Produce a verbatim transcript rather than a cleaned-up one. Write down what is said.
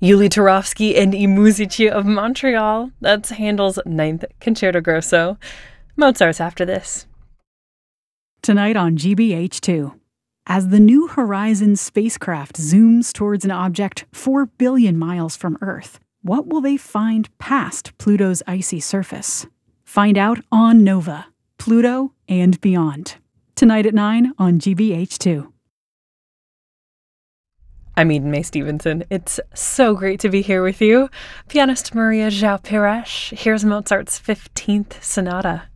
Yuli Turovsky and I Musici of Montreal. That's Handel's Ninth Concerto Grosso. Mozart's after this. Tonight on G B H two. As the New Horizons spacecraft zooms towards an object four billion miles from Earth, what will they find past Pluto's icy surface? Find out on Nova, Pluto and Beyond. Tonight at nine on G B H two. I'm Eden May Stevenson. It's so great to be here with you. Pianist Maria João Pires. Here's Mozart's fifteenth Sonata.